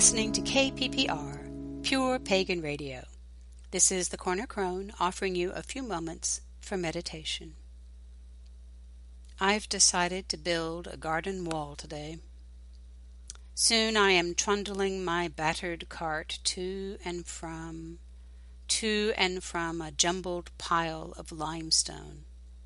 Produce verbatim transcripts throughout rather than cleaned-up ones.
listening to K P P R, Pure Pagan Radio. This is the Corner Crone offering you a few moments for meditation. I've decided to build a garden wall today. Soon I am trundling my battered cart to and from, to and from a jumbled pile of limestone.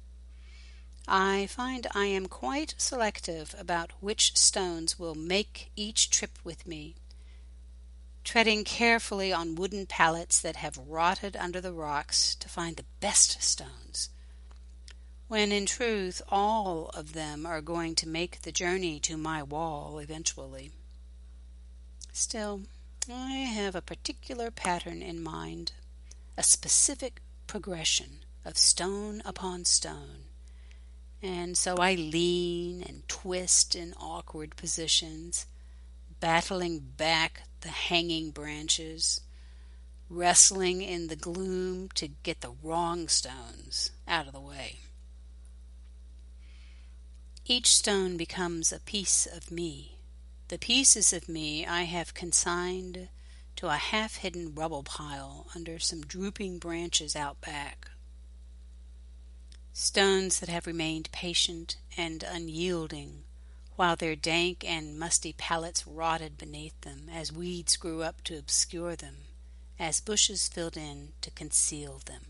I find I am quite selective about which stones will make each trip with me, treading carefully on wooden pallets that have rotted under the rocks to find the best stones, when in truth all of them are going to make the journey to my wall eventually. Still, I have a particular pattern in mind, a specific progression of stone upon stone, and so I lean and twist in awkward positions, battling back the hanging branches, wrestling in the gloom to get the wrong stones out of the way. Each stone becomes a piece of me. The pieces of me I have consigned to a half-hidden rubble pile under some drooping branches out back. Stones that have remained patient and unyielding while their dank and musty pallets rotted beneath them as weeds grew up to obscure them, as bushes filled in to conceal them.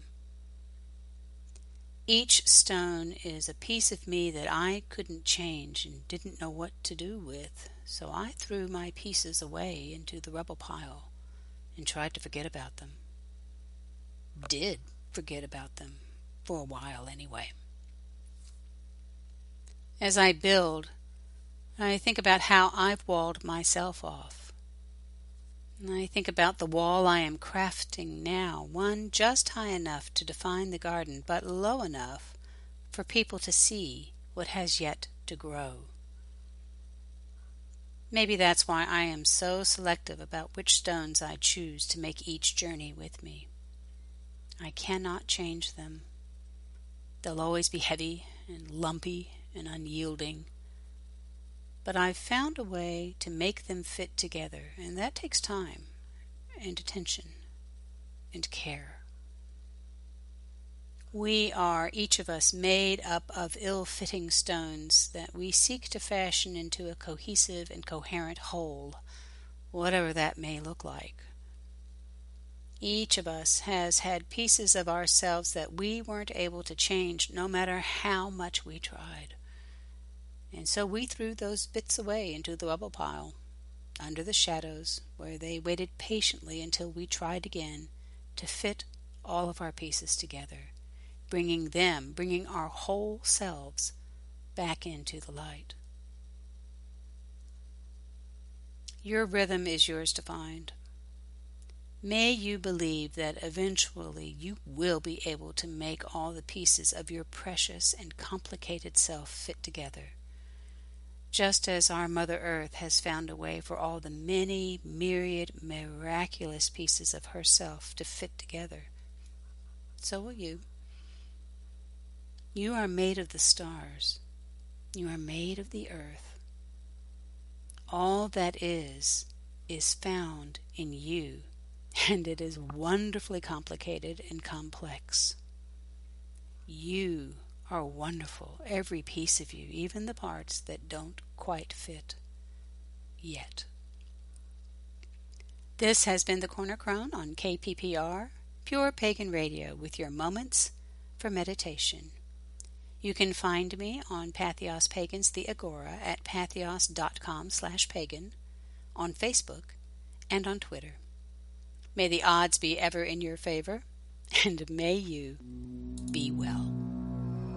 Each stone is a piece of me that I couldn't change and didn't know what to do with, so I threw my pieces away into the rubble pile and tried to forget about them. Did forget about them, for a while anyway. As I build, I think about how I've walled myself off. I think about the wall I am crafting now, one just high enough to define the garden, but low enough for people to see what has yet to grow. Maybe that's why I am so selective about which stones I choose to make each journey with me. I cannot change them. They'll always be heavy and lumpy and unyielding. But I've found a way to make them fit together, and that takes time and attention and care. We are, each of us, made up of ill-fitting stones that we seek to fashion into a cohesive and coherent whole, whatever that may look like. Each of us has had pieces of ourselves that we weren't able to change no matter how much we tried. And so we threw those bits away into the rubble pile, under the shadows, where they waited patiently until we tried again to fit all of our pieces together, bringing them, bringing our whole selves back into the light. Your rhythm is yours to find. May you believe that eventually you will be able to make all the pieces of your precious and complicated self fit together, just as our Mother Earth has found a way for all the many myriad miraculous pieces of herself to fit together. So will you. You are made of the stars. You are made of the earth. All that is, is found in you, and it is wonderfully complicated and complex. You are wonderful, every piece of you, even the parts that don't quite fit yet. This has been the Corner Crone on K P P R, Pure Pagan Radio, with your moments for meditation. You can find me on Patheos Pagans, the Agora, at patheos dot com slash pagan, on Facebook, and on Twitter. May the odds be ever in your favor, and may you be well.